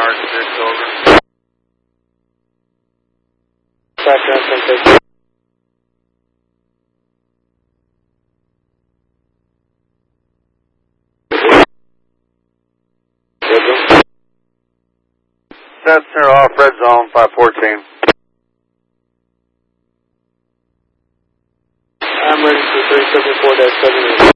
R6 over. Background 10-6. Cessna off red zone 514. I'm ready for 374-78.